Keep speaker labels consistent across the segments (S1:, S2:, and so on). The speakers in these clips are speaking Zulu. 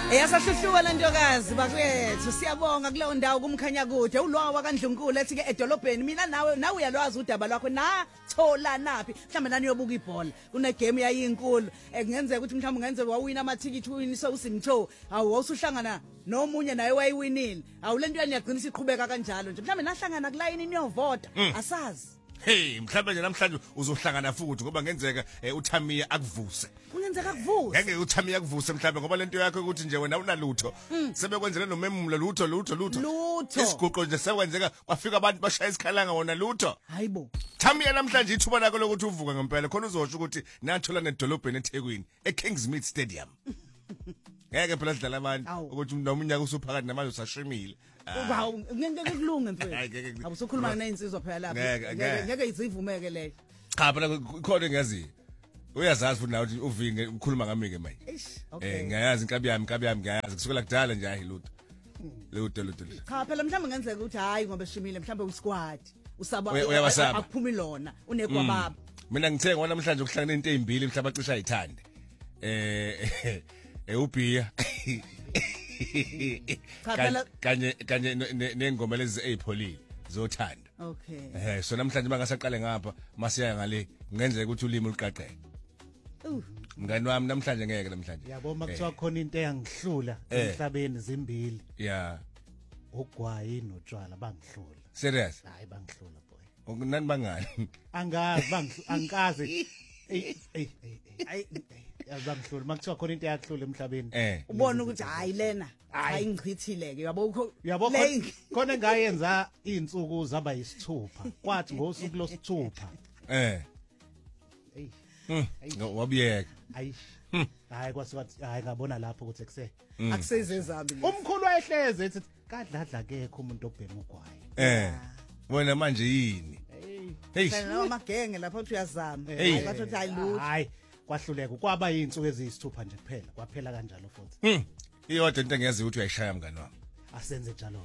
S1: Eyasahluhluka lentokazi bakwethu siyabonga kuleyo ndawo kumkhanya kude ulwawa kaNdlunkulu ethi ke edolobheni mina nawe uyalwazi udaba lwakho na thola naphi mhlambe nani yobuka ibhola kune game yayinkulu kungenzeka ukuthi mhlambe ungenze wawina amathikithi uwinisa usimtho awusuhlangana nomunye naye wayiwinile awulento yani yagcina siqhubeka kanjalo nje mhlambe nahlangana kulayini niyovota asazi.
S2: Hey mhlawumbe nje namhlanje uzohlangana futhi ngoba ngenzeka uThamiya akuvuse.
S1: Kungenzeka akuvuse.
S2: Ngeke uThamiya akuvuse mhlawumbe ngoba lento yakho ukuthi nje wena unalutho. Sebekwenzela nomemulo lutho. Isiguqo nje sekwenzeka kwafika abantu bashaya isikhalanga wona lutho.
S1: Hayibo.
S2: Thamiya namhlanje ithuba lakho lokuthi uvuke ngempela khona uzosho ukuthi nathola nedolobheni eThekwini eKingsmead Stadium. Ngeke phela sidlala abantu ukuthi noma unyaka usuphakathi namanje usashimile.
S1: Ngeke kulunge mfethu. Abusukhuluma nezinsizwa phela lapha. Ngeke izivumeke leyo.
S2: Cha phela khona ngiyazi. Uyazazi futhi nawe ukuthi uvinge ukhuluma ngami ke manje. Ngiyayazi inkabi yami ngiyayazi kusukela kudala nje hayi lutho. Lutho.
S1: Cha phela mhlawumbe ngenzeka ukuthi hayi ngoba eshimile mhlawumbe usquad. Usaba akuphumi lona unekwababa.
S2: Mina ngithe ngona namhlanje ukuhlangana into ezimbili mhlawumbe acisha ayithande. Ubhiya kanye nengoma lezi ezipholile zothanda.
S1: Okay.
S2: So namhlanje bangasaqale ngapha masiyaya ngale ngenzeka ukuthi ulimi uliqaqeke. Mngani wami namhlanje ngeke namhlanje.
S3: Yabo makuthiwa khona into eyangihlula emhlabeni zimbili.
S2: Yeah.
S3: Ugwayi notshwala bangihlula.
S2: Serious?
S3: Hayi bangihlula boy.
S2: Ukunani bangani?
S3: Angazi angikazi. Yabangihlula makuthiwa khona into eyakuhlula emhlabeni.
S1: Ubona ukuthi hayi lena ayingichithile ke
S3: yabo khona engayenza izinsuku zaba yisithupha kwathi ngosuku losithupha
S2: wabiyeka
S3: hayi kwasithi hayi ngabona lapho ukuthi
S1: akuseze zambi
S3: umkhulu wayehleze ethi kadladla kekho umuntu obheka ugwayi
S2: wena manje yini
S1: hey amagenge lapho uthi uyazama bathi uthi
S3: hayi kwahluleka kwaba izinsuku eziyisithupha nje kuphela kwaphela kanjalo futhi
S2: iyodwa into engiyaziyo ukuthi uyayishaya mngani wami
S3: asenze njalo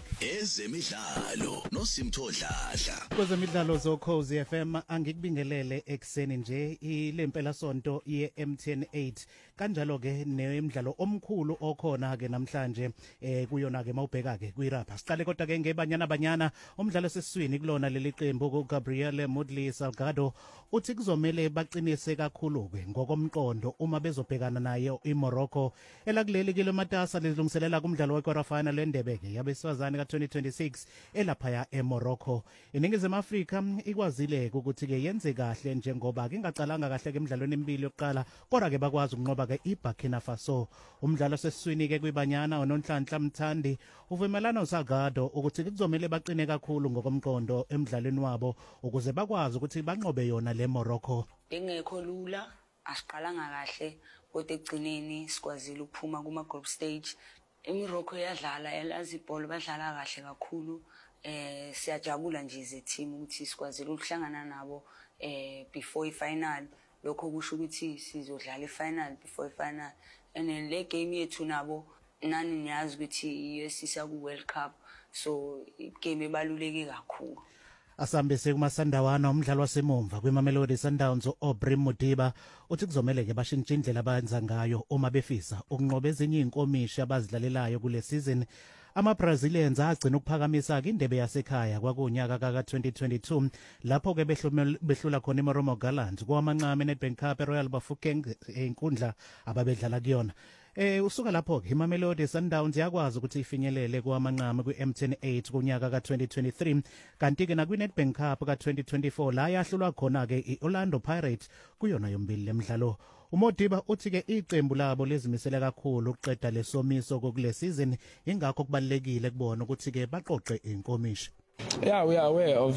S4: ezemidlalo noSimtho Dladla
S3: kwezemidlalo zoKhozi FM angikubingelele ekseni nje ilempela sonto yeMTN 8 kanjalo ke nemidlalo omkhulu okhona ke namhlanje kuyona ke mawubheka ke kwiRapa siqale kodwa ke ngebanyana umdlalo sesiswini kulona leli qembu kuGabriel Mudli Salgado uthi kuzomela baqinise kakhulu ke ngokomqondo uma bezobhekana naye iMorocco elakuleli kilometers lezilungiselela kumdlalo wequarter final wendebe yabesifazane ka2026 elapha eMorocco iningizimu Afrika ikwazile ukuthi ke yenze kahle njengoba kingacalanga kahle ke emidlalweni emibili yokuqala kodwa ke bakwazi ukunqoba ke iBurkina Faso umdlalo sesiswini ke kwibanyana ononhlanhla Mthandi uvumelana uSagado ukuthi kuzomela baqine kakhulu ngokomqondo emidlalweni wabo ukuze bakwazi ukuthi banqobe yona le Morocco
S5: engekho lula asiqalanga kahle kodwa egcineni sikwazile ukuphuma kuma group stage eMorocco yadlala elazi ibhola badlala kahle kakhulu siyajabula nje ze team ukuthi sikwazile ukuhlangana nabo before ifinal lokho kusho ukuthi sizodlala ifinal before ifinal and le game yethu nabo nani niyazi ukuthi yesisa ku World Cup so igame ebaluleke kakhulu
S3: asambese kumasandawana umdlalo wasemumva kwiMamelodi Sundowns uAubrey Mudiba uthi kuzomela ke bashintshe indlela abenza ngayo uma befisa ukunqoba ezinye inkomishi abazidlalelayo kule season ama-Brazilians agcina ukuphakamisa indebe yasekhaya kwakunyaka ka2022 lapho ke behlula khona iMoromo Gallants kwamancane eNedbank Cup eRoyal Bafokeng enkundla ababedlala kuyona usuka lapho ke iMamelodi Sundowns yakwazi ukuthi ifinyelele kwamanqama kwiMTN 8 kunyaka ka2023 kanti ke nakwiNedbank Cup ka2024 la yahlulwa khona ke iOrlando Pirates kuyona yombili lemidlalo uModiba uthi ke iqembu labo lezimisele kakhulu ukuqeda lesomiso kokule season ingakho kubalekile kubona ukuthi ke baqoqe inkomishi.
S6: Yeah, we are aware of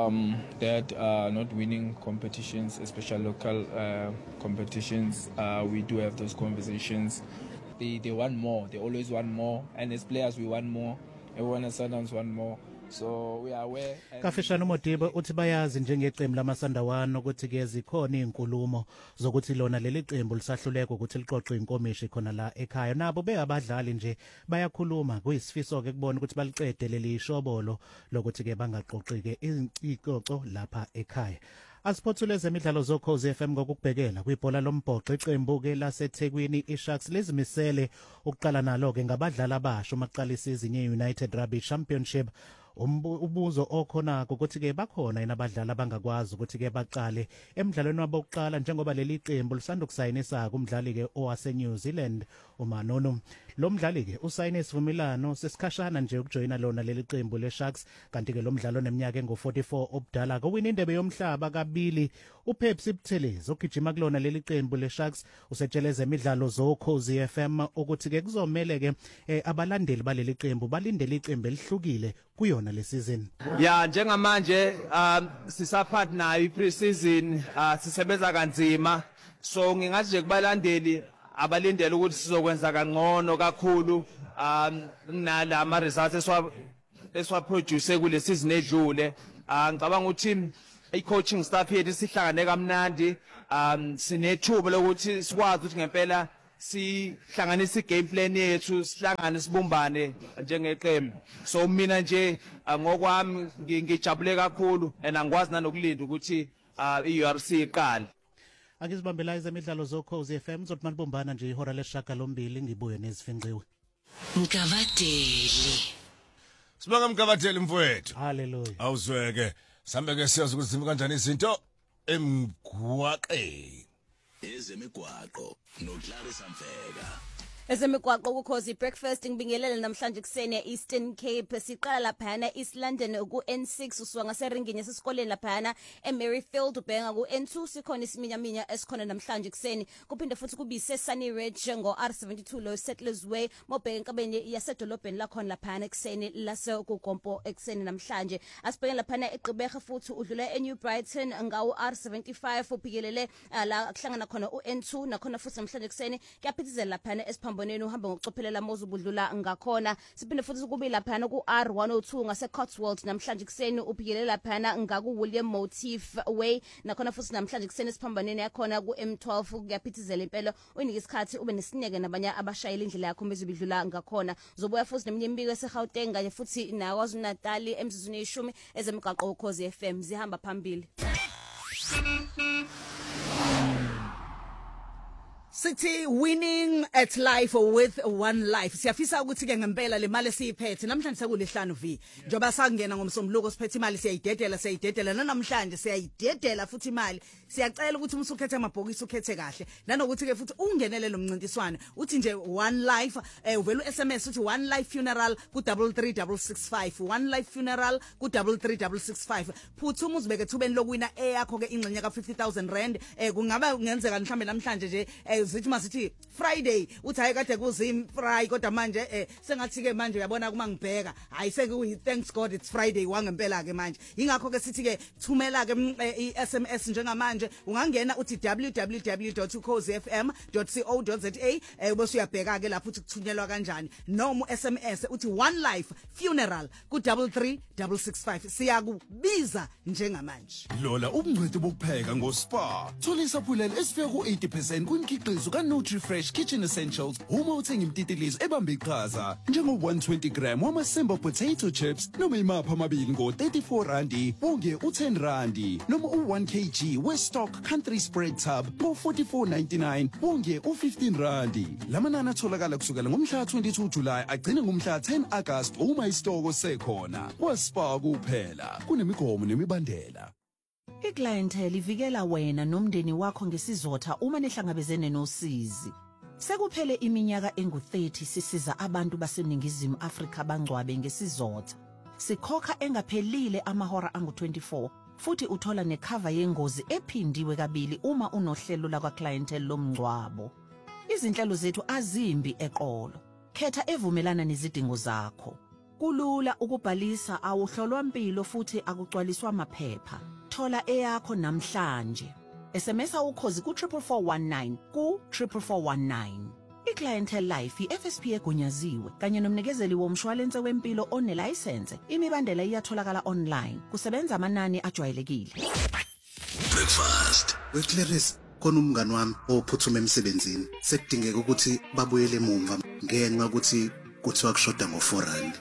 S6: that not winning competitions, especially local competitions. We do have those conversations. They want more. They always want more. And as players, we want more. Everyone at Sundowns want more. So we are aware.
S3: Kafishana uModiba uthi bayazi njengeqembu lamasandawana ukuthi ke zikhona izinkulumo zokuthi lona leli qembu lisahluleka ukuthi liqoqe inkomishi khona la ekhaya nabo beabadlali nje bayakhuluma kuyisifiso ke kubona ukuthi baliqede leli shobolo lokuthi ke bangaqoqike izicoco lapha ekhaya Asiphothule zemidlalo zokhozi FM ngokubhekela kwibhola lombhoxo iqembu ke laseThekwini iSharks lezimisele ukuqala nalo ke ngabadlali abasha maqala isizini yeUnited Rugby Championship. Ubuzo okhona ukuthi ke bakhona inabadlali abangakwazi ukuthi ke baqale emidlalweni wabo oqala njengoba leli qembu lisanda ukusayinisa kumdlali ke owase New Zealand uManono. Lo mdlali ke usayine isivumelano sesikhashana nje ukujoyina lona leli qembu leSharks kanti ke lo mdlalo oneminyaka engu44 obudala kowina indebe yomhlaba kabili. uPepsi Buthelezi ogijima kulona leli qembu leSharks usetsheleza imidlalo zokhozi FM ukuthi ke kuzomela ke abalandeli baleli qembu balindele iqembu elihlukile kuyona lesizini.
S7: Ya njengamanje sisaphathi nayo ipreseason sisebenza kanzima so ngingathi nje kubalandeli abalindele ukuthi sizokwenza kangcono kakhulu nala ama results eswaproduce kule season edlule. Ngicabanga ukuthi i-coaching staff yethu sihlangane kamnandi sinethuba lokuthi sikwazi ukuthi ngempela sihlanganise i-game plan yethu sihlangane sibumbane njengeqembu. So mina nje ngokwami ngijabule kakhulu and angikwazi nanokulinda ukuthi i-URC iqale.
S3: Akizibambela ezemidlalo zokhozi FM zothi manibumbana nje ihora lesishiyagalombili ngibuye nezifinqiwe.
S8: Mgavadeli.
S2: Sibonga Mgavadeli mfowethu.
S3: Hallelujah.
S2: Awuzweke. Sambe ke siyazi ukuthi zimi kanjani izinto emgwaqeni.
S4: Ezemigwaqo noClarissa Mfeka.
S8: Ezemigwaqo ukhozi breakfast ngibingelele namhlanje kusene Eastern Cape siqala laphana East London ku N6 usuka ngaseringini yasesikoleni laphana eMaryfield ubhenga ku N2 sikhona isiminyaminya esikhona namhlanje kuseni kuphinde futhi kubise Sunny Ridge ngo R72 lo Settlers Way mobheka enkabeni yasedolobheni lakhona laphana kuseni lase kuGompo ekseni namhlanje asibhekene laphana eGqeberha futhi udlula eNew Brighton ngawu R75 ubhikelele la kuhlangana khona uN2 nakhona futhi namhlanje kuseni kuyaphithizela laphana esiphambo nenu uhamba ngokucophelela mozubudlula ngakhona siphinde futhi kube laphana ku R102 ngase Cotswold namhlanje kuseni ubhikelele laphana ngaku William Motif Way nakhona futhi namhlanje kuseni siphambaneni yakhona ku M12 kuyaphithizela impela uyinika isikhathi ube nesineke nabanye abashayeli indlela yakho bezibidlula ngakhona zobuya futhi neminye imbiko eseGauteng kanye futhi naKwaZulu Natal emzuzwini yeshumi ezemigaqo ukhozi FM zihamba phambili.
S1: Sithi winning at life with one life. Siyafisa ukuthi ke ngempela le mali siyiphethe namhlanje sekulesihlanu V. Njoba sangena ngomsombuluko siphethe imali siyayidedela namhlanje siyayidedela futhi imali. Siyacela ukuthi umsukhethe amabhokisi ukhethe kahle. Nanokuthi ke futhi ungenele lo mncintiswano. Uthi nje one life uvela uSMS uthi one life funeral ku 33665. One life funeral ku 33665. Phuthuma uzibeke thubeni lokuwina eyakho ke ingxenye ka 50000 rand. Kungaba ngenzeka mhlambe namhlanje nje zithi masithi Friday uthi hayi kade kuzim fry kodwa manje sengathi ke manje uyabona kuma ngibheka hayi sekuyi thanks God it's Friday wangempela ke manje ingakho ke sithi ke thumela ke iSMS njengamanje ungangena uthi www.ukhozifm.co.za bese uyabheka ke lapho uthi kuthunyelwa kanjani noma uSMS uthi one life funeral ku 33665 siyakubiza njengamanje.
S9: Lola ubungcweti bokupheka ngoSpa thola isaphulelo esifika ku 80% kwimikhiqizo kaNutriFresh Kitchen Essentials uma uthenga imtitilizo ebambe iqhaza njengo 120 gram wama-Simba potato chips noma imapha amabili ngo 34 randi wonge u10 randi noma u1 kg we-stock country spread tub ngo 44.99 wonge u15 randi. Lamanani atholakala kusukela ngomhla 22 July agcine ngomhla 10 August uma isitoko sekhona. KwaSpa kuphela kunemigomo nemibandela.
S10: iClientele ivikela wena nomndeni wakho ngesizotha uma nehlangabezene nosizi. Sekuphele iminyaka engu30 sisiza abantu baseningizimu Afrika bangcwabe ngesizotha. Sikhokha engaphelile amahora angu24 futhi uthola necover yengozi ephindiwe kabili uma unohlelo lakwaClientele lomngcwabo. Izinhlelo zethu azimbi eqolo. Khetha evumelana nezidingo zakho. Kulula ukubhalisa awuhlolwa impilo futhi akugcwaliswa amaphepha. Thola eyakho namhlanje. SMS ukhozi ku 44419 ku 44419. iClientele Life iFSP egunyaziwe kanye nomnikezeli womshwalense wempilo onelicense. Imibandela iyatholakala online. Kusebenza amanani ajwayelekile.
S4: Breakfast
S11: with Clarissa. Khona umngani wami ophuthuma emsebenzini sekudingeka ukuthi babuyele emuva ngenxa ukuthi kuthiwa kushoda ngo4 rand.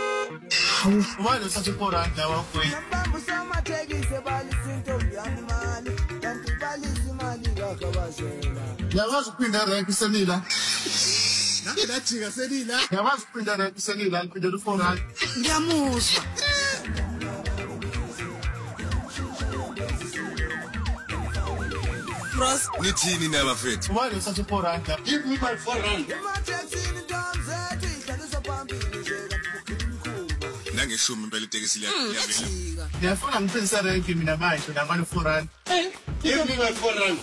S12: Why does such a poor rand now? Ngiyakwazi ukuphinda rank senila. Ngajika senila. Ngiyakwazi ukuphinda rank senila ngiphinde u400.
S1: Ngiyamuzwa.
S2: Bros, nithini na bafethu?
S12: Why is such a 400? Give me my 400.
S2: Nangeshumi impela itekisi liyavela.
S12: Ngiyafuna ngiphindisa rank mina manje namanje 400. Give me my 400.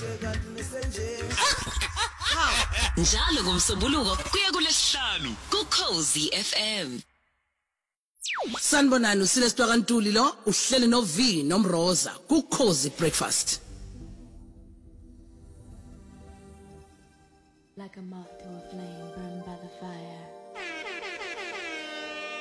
S13: Njalo ngomsombuluko kuya kulesihlanu kuKhosi FM.
S1: Sanibonani uSilesitwa kaNtuli lo uhleli no V nomroza kuKhosi breakfast.
S14: Like a moth